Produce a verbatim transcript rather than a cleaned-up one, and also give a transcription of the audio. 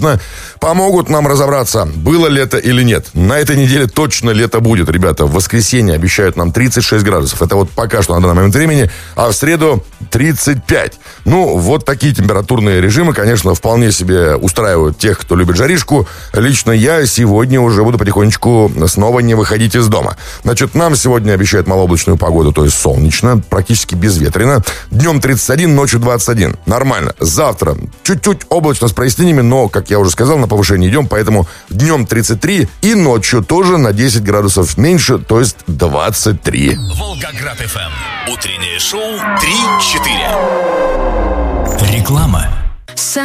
собственно, помогут нам разобраться, было лето или нет. На этой неделе точно лето будет, ребята. В воскресенье обещают нам тридцать шесть градусов. Это вот пока что на данный момент времени. А в среду тридцать пять. Ну, вот такие температурные режимы, конечно, вполне себе устраивают тех, кто любит жаришку. Лично я сегодня уже буду потихонечку снова не выходить из дома. Значит, нам сегодня обещают малооблачную погоду, то есть солнечно, практически безветренно. Днем тридцать один, ночью двадцать один. Нормально. Завтра чуть-чуть облачно с прояснениями, но, как я уже сказал, на повышение идем, поэтому днем тридцать три и ночью тоже на десять градусов меньше, то есть двадцать три. Волгоград эф эм. Утреннее шоу три четыре. Реклама.